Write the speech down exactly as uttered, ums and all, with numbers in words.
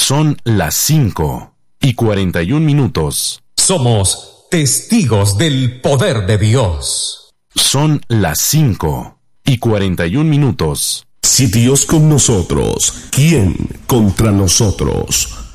Son las cinco y cuarenta y un minutos. Somos testigos del poder de Dios. Son las cinco y cuarenta y un minutos. Si Dios con nosotros, ¿quién contra nosotros?